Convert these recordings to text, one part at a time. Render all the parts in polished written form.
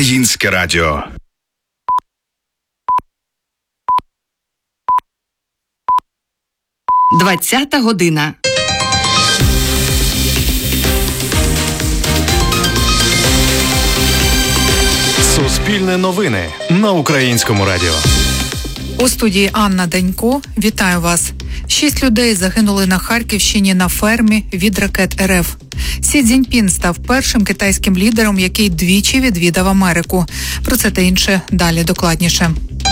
Українське радіо. Двадцята година. Суспільне новини на Українському радіо. У студії Анна Данько. Вітаю вас. 6 людей загинули на Харківщині на фермі від ракет РФ. Сі Цзіньпін став першим китайським лідером, який двічі відвідав Америку. Про це та інше далі докладніше.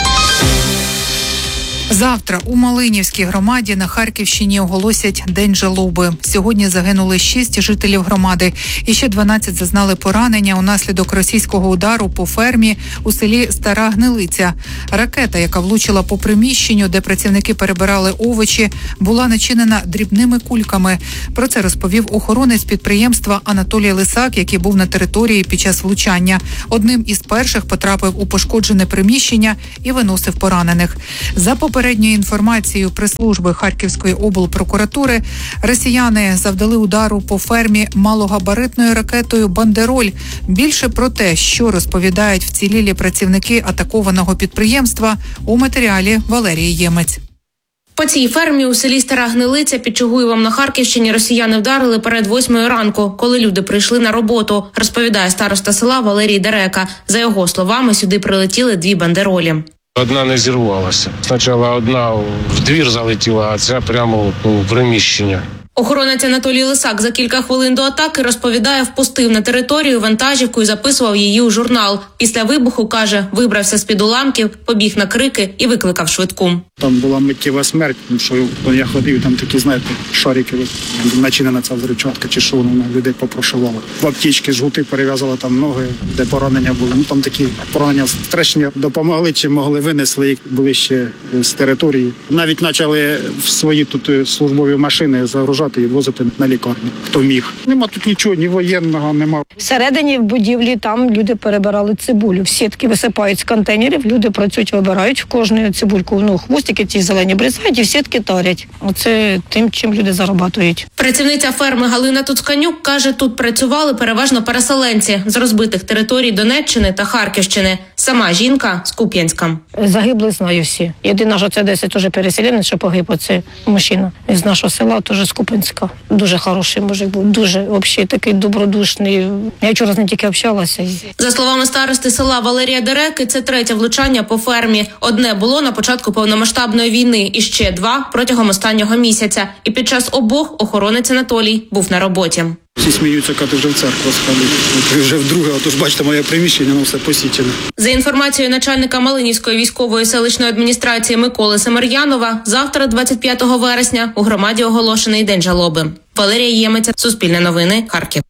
Завтра у Малинівській громаді на Харківщині оголосять День жалоби. Сьогодні загинули 6 жителів громади і ще 12 зазнали поранення унаслідок російського удару по фермі у селі Стара Гнилиця. Ракета, яка влучила по приміщенню, де працівники перебирали овочі, була начинена дрібними кульками. Про це розповів охоронець підприємства Анатолій Лисак, який був на території під час влучання. Одним із перших потрапив у пошкоджене приміщення і виносив поранених. За попередньою інформацією прес-служби Харківської облпрокуратури, росіяни завдали удару по фермі малогабаритною ракетою «Бандероль». Більше про те, що розповідають вцілілі працівники атакованого підприємства, у матеріалі Валерії Ємець. По цій фермі у селі Стара Гнилиця під Чугуєвом на Харківщині росіяни вдарили перед 8 ранку, коли люди прийшли на роботу, розповідає староста села Валерій Дерека. За його словами, сюди прилетіли 2 бандеролі. Одна не зірвалася. Спочатку одна в двір залетіла, а ця прямо в приміщення. Охоронець Анатолій Лисак за кілька хвилин до атаки, розповідає, впустив на територію вантажівку і записував її у журнал. Після вибуху, каже, вибрався з-під уламків, побіг на крики і викликав швидку. Там була миттєва смерть, тому що я ходив, там такі, знаєте, шарики, начинена ця взривчатка, чи що вона людей попрошувала. В аптечці жгути перев'язала там ноги, де поранення були. Ну там такі поранення страшні, допомогли, чи могли, винесли їх ближче з території. Навіть почали в свої тут службові машини загружати і возити на лікарню, хто міг. Нема тут нічого, ні воєнного, нема. Всередині в будівлі там люди перебирали цибулю. В сітки висипають з контейнерів, люди працюють, вибирають в кожну цибульку, хвостики ті зелені бризають і в сітки тарять. Оце тим, чим люди заробляють. Працівниця ферми Галина Туцканюк каже, тут працювали переважно переселенці з розбитих територій Донеччини та Харківщини. Сама жінка з Куп'янська. Загибли, знаю всі. Єдина, що це десь теж переселенець, що погиб, оце мужчина з нашого села, теж з Куп'янська. Дуже хороший мужик був, дуже взагалі такий добродушний. Я вчора з ним тільки общалася. За словами старости села Валерія Дереки, це 3-те влучання по фермі. Одне було на початку повномасштабної війни і ще 2 протягом останнього місяця. І під час обох охоронець Анатолій був на роботі. Всі сміються, коли ти вже в церкву сходив. Ти вже вдруге, отож бачите, моє приміщення, воно все посічене. За інформацією начальника Малинівської військової селищної адміністрації Миколи Семер'янова, завтра, 25 вересня, у громаді оголошений День жалоби. Валерія Ємець, Суспільне новини, Харків.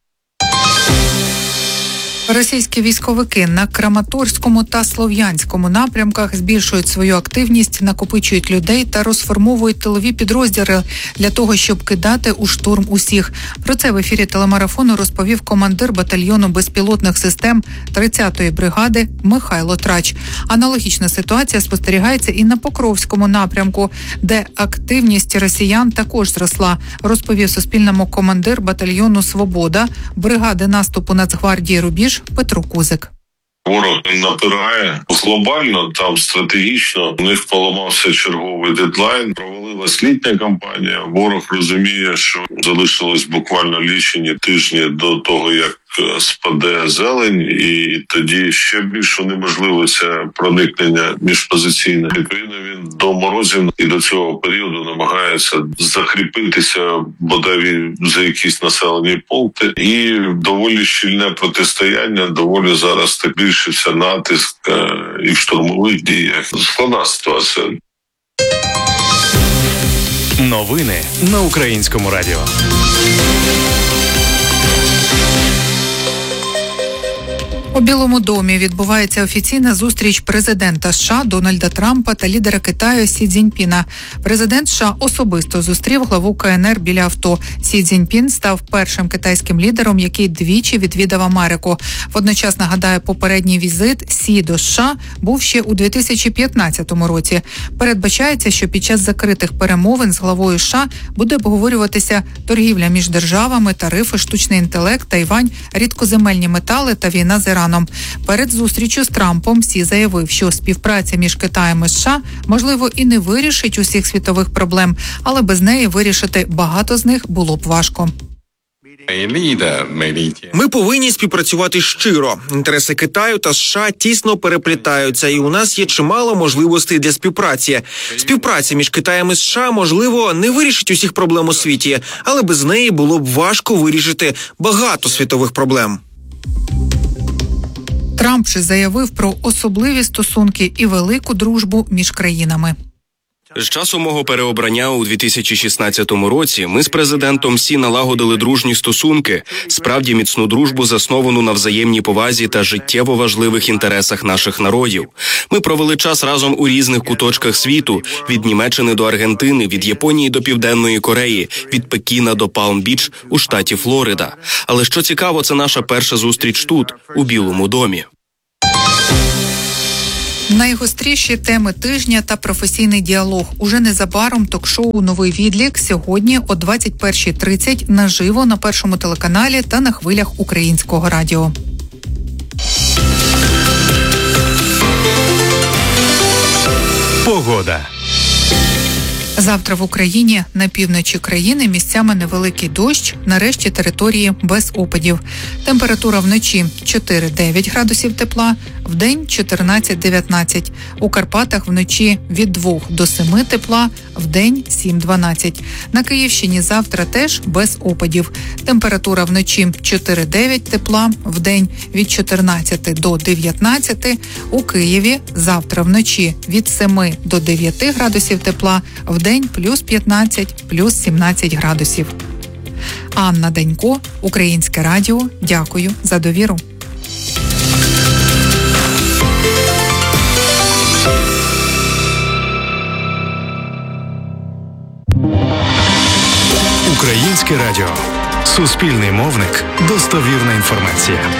Російські військовики на Краматорському та Слов'янському напрямках збільшують свою активність, накопичують людей та розформовують тилові підрозділи для того, щоб кидати у штурм усіх. Про це в ефірі телемарафону розповів командир батальйону безпілотних систем 30-ї бригади Михайло Трач. Аналогічна ситуація спостерігається і на Покровському напрямку, де активність росіян також зросла, розповів Суспільному командир батальйону «Свобода» бригади наступу Нацгвардії «Рубіж» Петро Кузик. Ворог напирає глобально, там стратегічно. У них поламався черговий дедлайн, провалилась літня кампанія. Ворог розуміє, що залишилось буквально лічені тижні до того, як спаде зелень, і тоді ще більш унеможливиться проникнення міжпозиційне. Відповідно, він до морозів і до цього періоду намагається закріпитися бодай за якісь населені пункти. І доволі щільне протистояння, доволі зараз так збільшився натиск і в штурмових діях. Складна ситуація. Новини на Українському радіо. У Білому домі відбувається офіційна зустріч президента США Дональда Трампа та лідера Китаю Сі Цзіньпіна. Президент США особисто зустрів главу КНР біля авто. Сі Цзіньпін став першим китайським лідером, який двічі відвідав Америку. Водночас, нагадаю, попередній візит Сі до США був ще у 2015 році. Передбачається, що під час закритих перемовин з главою США буде обговорюватися торгівля між державами, тарифи, штучний інтелект, Тайвань, рідкоземельні метали та війна з Іраном. Іраном. Перед зустрічю з Трампом Сі заявив, що співпраця між Китаєм і США, можливо, і не вирішить усіх світових проблем, але без неї вирішити багато з них було б важко. Ми повинні співпрацювати щиро. Інтереси Китаю та США тісно переплітаються, і у нас є чимало можливостей для співпраці. Співпраця між Китаєм і США, можливо, не вирішить усіх проблем у світі, але без неї було б важко вирішити багато світових проблем. Трамп же заявив про особливі стосунки і велику дружбу між країнами. З часу мого переобрання у 2016 році ми з президентом Сі налагодили дружні стосунки, справді міцну дружбу, засновану на взаємній повазі та життєво важливих інтересах наших народів. Ми провели час разом у різних куточках світу, від Німеччини до Аргентини, від Японії до Південної Кореї, від Пекіна до Палм-Біч у штаті Флорида. Але що цікаво, це наша перша зустріч тут, у Білому домі. Найгостріші теми тижня та професійний діалог. Уже незабаром ток-шоу «Новий відлік» сьогодні о 21:30 наживо на Першому телеканалі та на хвилях Українського радіо. Погода. Завтра в Україні на півночі країни місцями невеликий дощ, на решті території без опадів. Температура вночі 4-9 градусів тепла, вдень 14-19. У Карпатах вночі від 2 до 7 тепла, вдень 7-12. На Київщині завтра теж без опадів. Температура вночі 4-9 тепла, вдень від 14 до 19. У Києві завтра вночі від 7 до 9 градусів тепла, вдень плюс 15, плюс 17 градусів. Анна Данько, Українське радіо. Дякую за довіру. Українське радіо. Суспільний мовник. Достовірна інформація.